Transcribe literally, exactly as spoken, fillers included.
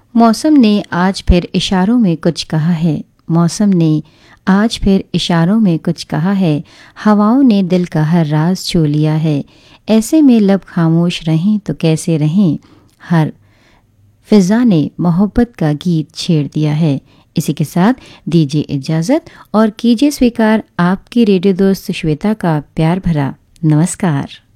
मौसम ने आज फिर इशारों में कुछ कहा है। मौसम ने आज फिर इशारों में कुछ कहा है। हवाओं ने दिल का हर राज छू लिया है। ऐसे में लब खामोश रहें तो कैसे रहें। हर फिजा ने मोहब्बत का गीत छेड़ दिया है। इसी के साथ दीजिए इजाज़त और कीजिए स्वीकार आपकी रेडियो दोस्त श्वेता का प्यार भरा नमस्कार।